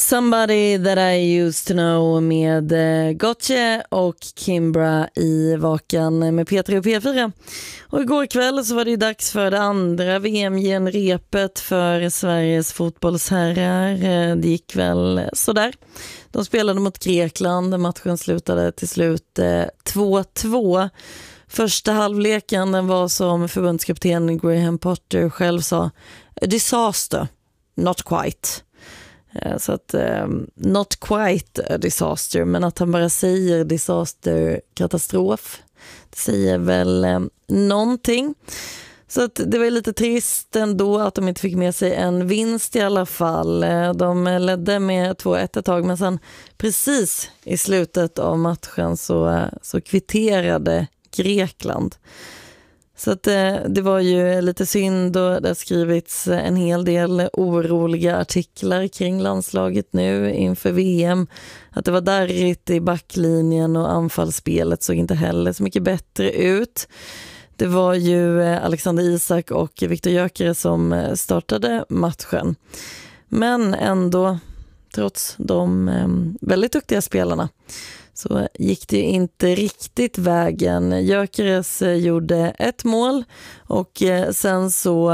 Somebody that I used to know med Gotye och Kimbra i Vakan med P3 och P4. Och igår kväll så var det dags för det andra VM-genrepet för Sveriges fotbollsherrar. Det gick väl sådär. De spelade mot Grekland. Matchen slutade till slut 2-2. Första halvleken den var, som förbundskapten Graham Potter själv sa, a disaster, not quite. Så att not quite a disaster, men att han bara säger disaster, katastrof, det säger väl någonting. Så att det var lite trist ändå att de inte fick med sig en vinst i alla fall. De ledde med 2-1 ett tag, men sen precis i slutet av matchen så kvitterade Grekland. Så att det var ju lite synd, och det har skrivits en hel del oroliga artiklar kring landslaget nu inför VM. Att det var darrigt i backlinjen och anfallsspelet såg inte heller så mycket bättre ut. Det var ju Alexander Isak och Viktor Gyökeres som startade matchen. Men ändå, trots de väldigt duktiga spelarna, så gick det inte riktigt vägen. Gyökeres gjorde ett mål, och sen så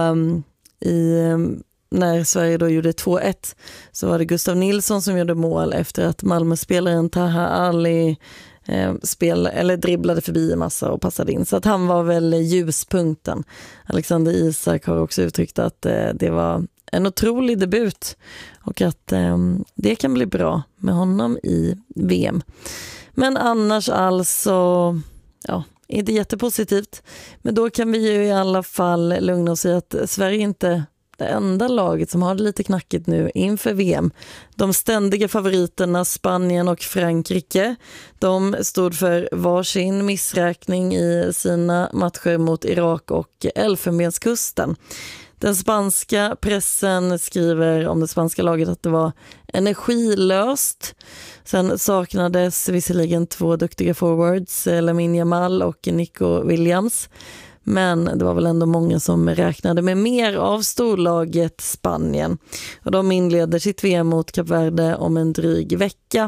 när Sverige då gjorde 2-1 så var det Gustav Nilsson som gjorde mål efter att Malmö-spelaren Taha Ali dribblade förbi en massa och passade in. Så att han var väl ljuspunkten. Alexander Isak har också uttryckt att det var en otrolig debut och att det kan bli bra med honom i VM. Men annars alltså, inte jättepositivt. Men då kan vi ju i alla fall lugna oss i att Sverige inte är det enda laget som har det lite knackigt nu inför VM. De ständiga favoriterna Spanien och Frankrike, de stod för varsin missräkning i sina matcher mot Irak och Elfenbenskusten. Den spanska pressen skriver om det spanska laget att det var energilöst. Sen saknades visserligen 2 duktiga forwards, Lamine Yamal och Nico Williams. Men det var väl ändå många som räknade med mer av storlaget Spanien. Och de inleder sitt VM mot Kap Verde om en dryg vecka.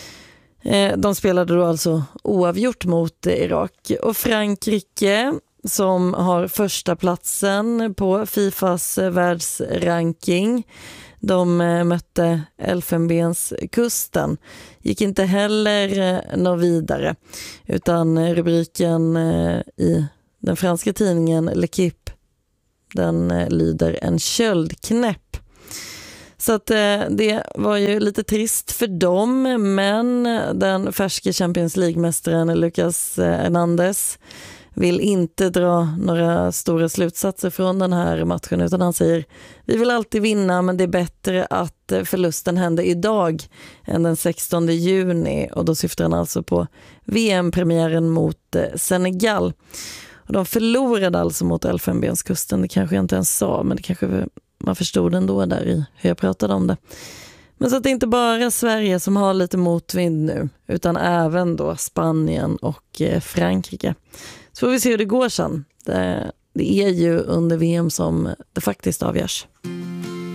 De spelade då alltså oavgjort mot Irak. Och Frankrike, som har första platsen på Fifas världsranking, de mötte Elfenbenskusten. Gick inte heller något vidare, utan rubriken i den franska tidningen L'Équipe, den lyder en köldknäpp. Så att det var ju lite trist för dem, men den färske Champions League-mästaren Lucas Hernandez vill inte dra några stora slutsatser från den här matchen, utan han säger: vi vill alltid vinna, men det är bättre att förlusten händer idag än den 16 juni. Och då syftar han alltså på VM-premiären mot Senegal. Och de förlorade alltså mot Elfenbenskusten. Det kanske jag inte ens sa, men det kanske man förstod ändå där i hur jag pratade om det. Men så att det är inte bara Sverige som har lite motvind nu, utan även då Spanien och Frankrike. Så får vi se hur det går sen. Det är ju under VM som det faktiskt avgörs.